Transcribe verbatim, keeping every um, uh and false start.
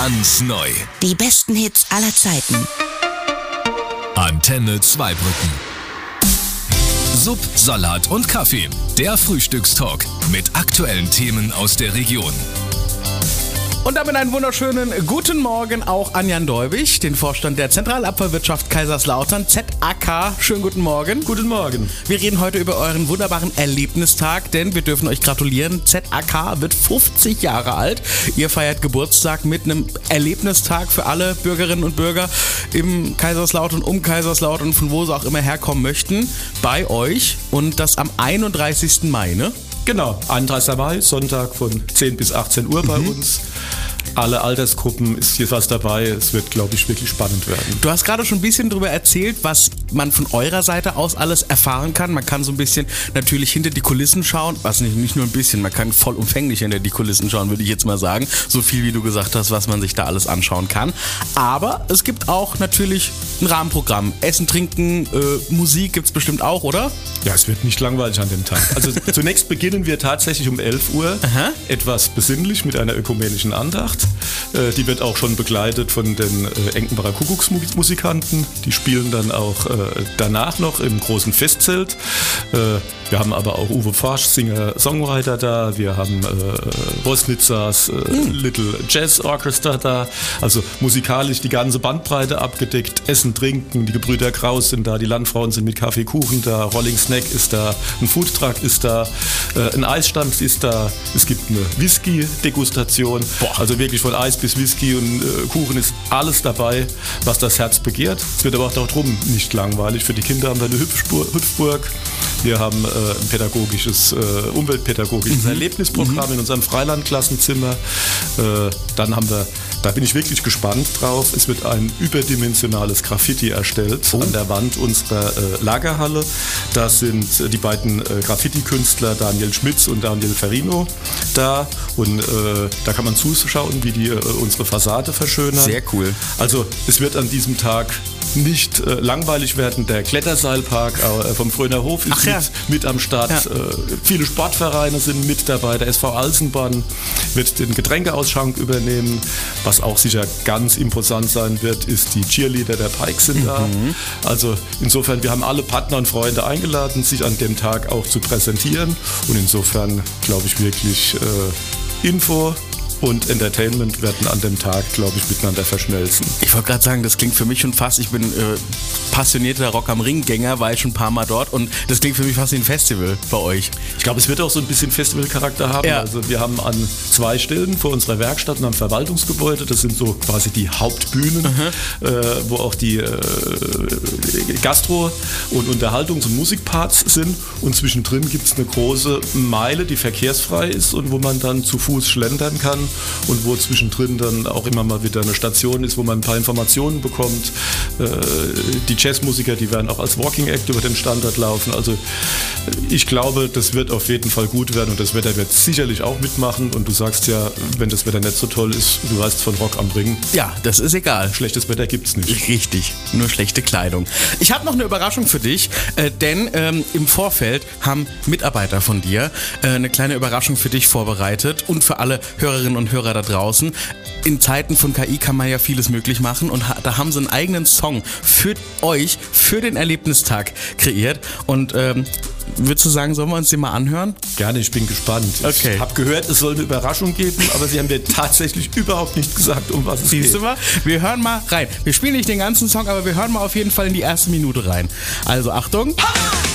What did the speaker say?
Ganz neu. Die besten Hits aller Zeiten. Antenne Zweibrücken. Sub, Salat und Kaffee. Der Frühstückstalk mit aktuellen Themen aus der Region. Und damit einen wunderschönen guten Morgen auch an Jan Däubig, den Vorstand der Zentralabfallwirtschaft Kaiserslautern, Z A K. Schönen guten Morgen. Guten Morgen. Wir reden heute über euren wunderbaren Erlebnistag, denn wir dürfen euch gratulieren. Z A K wird fünfzig Jahre alt. Ihr feiert Geburtstag mit einem Erlebnistag für alle Bürgerinnen und Bürger im Kaiserslautern, um Kaiserslautern, von wo sie auch immer herkommen möchten, bei euch. Und das am einunddreißigsten Mai, ne? Genau, einunddreißigsten Mai, Sonntag von zehn bis achtzehn Uhr bei mhm. uns. Alle Altersgruppen ist hier was dabei. Es wird, glaube ich, wirklich spannend werden. Du hast gerade schon ein bisschen darüber erzählt, was man von eurer Seite aus alles erfahren kann. Man kann so ein bisschen natürlich hinter die Kulissen schauen. Was nicht, nicht nur ein bisschen, man kann vollumfänglich hinter die Kulissen schauen, würde ich jetzt mal sagen. So viel, wie du gesagt hast, was man sich da alles anschauen kann. Aber es gibt auch natürlich ein Rahmenprogramm. Essen, Trinken, äh, Musik gibt es bestimmt auch, oder? Ja, es wird nicht langweilig an dem Tag. Also zunächst beginnen wir tatsächlich um elf Uhr. Aha. Etwas besinnlich mit einer ökumenischen Andacht. Die wird auch schon begleitet von den äh, Enkenbacher Kuckucksmusikanten. Die spielen dann auch äh, danach noch im großen Festzelt. Äh, wir haben aber auch Uwe Forsch, Singer-Songwriter da. Wir haben äh, Wosnitzas äh, mhm. Little Jazz Orchestra da. Also musikalisch die ganze Bandbreite abgedeckt. Essen, Trinken, die Gebrüder Kraus sind da, die Landfrauen sind mit Kaffee, Kuchen da, Rolling Snack ist da, ein Foodtruck ist da, äh, ein Eisstand ist da. Es gibt eine Whisky-Degustation. Boah. Also wirklich von Eis bis Whisky und äh, Kuchen ist alles dabei, was das Herz begehrt. Es wird aber auch darum nicht langweilig. Für die Kinder haben wir eine Hüpfburg. Hüpfburg. Wir haben äh, ein pädagogisches, äh, umweltpädagogisches mhm. Erlebnisprogramm mhm. in unserem Freilandklassenzimmer. Äh, dann haben wir, da bin ich wirklich gespannt drauf, es wird ein überdimensionales Graffiti erstellt oh. an der Wand unserer äh, Lagerhalle. Da sind äh, die beiden äh, Graffiti-Künstler Daniel Schmitz und Daniel Ferrino da. Und äh, da kann man zuschauen, wie die äh, unsere Fassade verschönern. Sehr cool. Also es wird an diesem Tag nicht äh, langweilig werden. Der Kletterseilpark äh, vom Fröner Hof ist mit, ja. mit am Start. Ja. Äh, viele Sportvereine sind mit dabei. Der S V Alsenbahn wird den Getränkeausschank übernehmen. Was auch sicher ganz imposant sein wird, ist die Cheerleader der Pikes sind mhm. da. Also insofern, wir haben alle Partner und Freunde eingeladen, sich an dem Tag auch zu präsentieren. Und insofern glaube ich wirklich äh, Info und Entertainment werden an dem Tag, glaube ich, miteinander verschmelzen. Ich wollte gerade sagen, das klingt für mich schon fast, ich bin äh, passionierter Rock am Ring-Gänger, war ich schon ein paar Mal dort und das klingt für mich fast wie ein Festival bei euch. Ich glaube, es wird auch so ein bisschen Festivalcharakter haben. Ja. Also wir haben an zwei Stellen vor unserer Werkstatt und am Verwaltungsgebäude, das sind so quasi die Hauptbühnen, äh, wo auch die äh, Gastro- und Unterhaltungs- und Musikparts sind und zwischendrin gibt es eine große Meile, die verkehrsfrei ist und wo man dann zu Fuß schlendern kann. Und wo zwischendrin dann auch immer mal wieder eine Station ist, wo man ein paar Informationen bekommt. Die Jazzmusiker, die werden auch als Walking Act über den Standort laufen. Also ich glaube, das wird auf jeden Fall gut werden und das Wetter wird sicherlich auch mitmachen. Und du sagst ja, wenn das Wetter nicht so toll ist, du weißt von Rock am Ring. Ja, das ist egal. Schlechtes Wetter gibt's nicht. Richtig, nur schlechte Kleidung. Ich habe noch eine Überraschung für dich, äh, denn ähm, im Vorfeld haben Mitarbeiter von dir äh, eine kleine Überraschung für dich vorbereitet und für alle Hörerinnen und Hörer da draußen. In Zeiten von K I kann man ja vieles möglich machen und ha- da haben sie einen eigenen Song für euch, für den Erlebnistag kreiert und ähm, würdest du sagen, sollen wir uns den mal anhören? Gerne, ich bin gespannt. Okay. Ich habe gehört, es soll eine Überraschung geben, aber sie haben mir tatsächlich überhaupt nicht gesagt, um was es Siehst geht. Du mal? Wir hören mal rein. Wir spielen nicht den ganzen Song, aber wir hören mal auf jeden Fall in die erste Minute rein. Also Achtung. Ha!